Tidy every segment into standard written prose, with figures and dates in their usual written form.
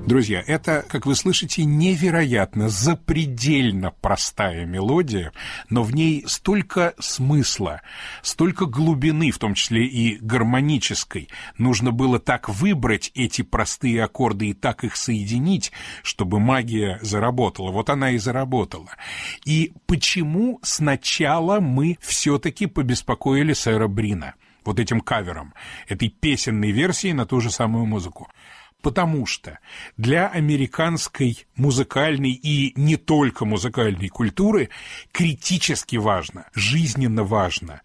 Друзья, это, как вы слышите, невероятно, запредельно простая мелодия, но в ней столько смысла, столько глубины, в том числе и гармонической. Нужно было так выбрать эти простые аккорды и так их соединить, чтобы магия заработала. Вот она и заработала. И почему сначала мы все-таки побеспокоили сэра Брина вот этим кавером, этой песенной версией на ту же самую музыку? Потому что для американской музыкальной и не только музыкальной культуры критически важно, жизненно важно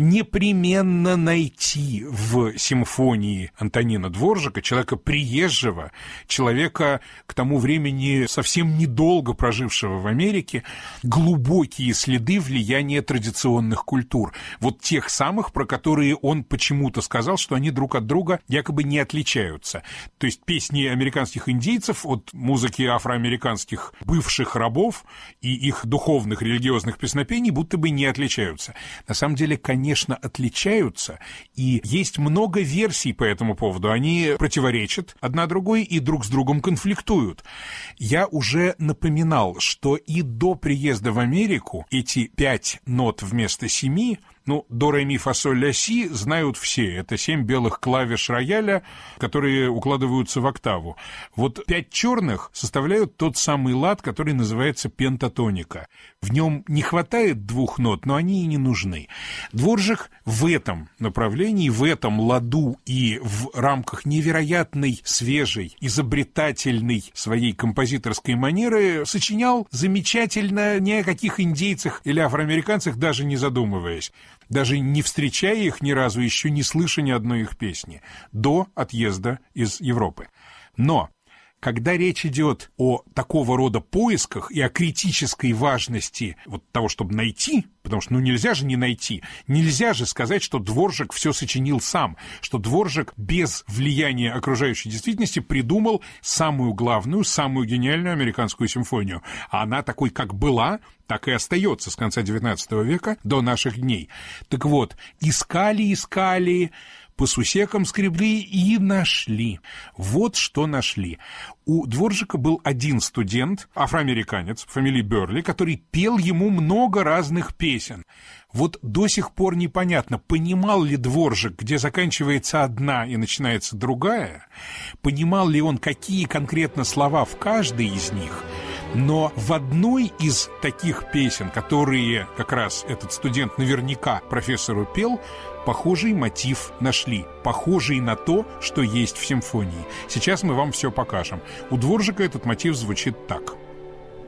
непременно найти в симфонии Антонина Дворжака, человека приезжего, человека к тому времени совсем недолго прожившего в Америке, глубокие следы влияния традиционных культур. Вот тех самых, про которые он почему-то сказал, что они друг от друга якобы не отличаются. То есть песни американских индейцев от музыки афроамериканских бывших рабов и их духовных религиозных песнопений будто бы не отличаются. На самом деле, конечно, отличаются, и есть много версий по этому поводу. Они противоречат одна другой и друг с другом конфликтуют. Я уже напоминал, что и до приезда в Америку эти 5 нот вместо 7, до, ре, ми, фа, соль, ля, си знают все. Это 7 белых клавиш рояля, которые укладываются в октаву. Вот 5 черных составляют тот самый лад, который называется пентатоника. В нем не хватает 2 нот, но они и не нужны. Дворжак в этом направлении, в этом ладу и в рамках невероятной, свежей, изобретательной своей композиторской манеры сочинял замечательно, ни о каких индейцах или афроамериканцах даже не задумываясь. Даже не встречая их ни разу, еще не слыша ни одной их песни, до отъезда из Европы. Но когда речь идет о такого рода поисках и о критической важности вот того, чтобы найти, потому что нельзя же не найти, нельзя же сказать, что Дворжак все сочинил сам, что Дворжак без влияния окружающей действительности придумал самую главную, самую гениальную американскую симфонию. А она такой, как была, так и остается с конца XIX века до наших дней. Так вот, искали, по сусекам скребли и нашли. Вот что нашли. У Дворжака был один студент, афроамериканец, фамилии Берли, который пел ему много разных песен. Вот до сих пор непонятно, понимал ли Дворжак, где заканчивается одна и начинается другая, понимал ли он, какие конкретно слова в каждой из них. Но в одной из таких песен, которые как раз этот студент наверняка профессору пел, похожий мотив нашли, похожий на то, что есть в симфонии. Сейчас мы вам все покажем. У Дворжака этот мотив звучит так.